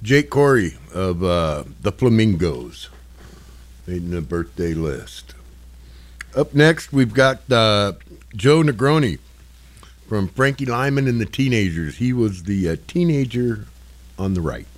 Jake Corey of the Flamingos made in the birthday list. Up next, we've got Joe Negroni from Frankie Lyman and the Teenagers. He was the teenager on the right.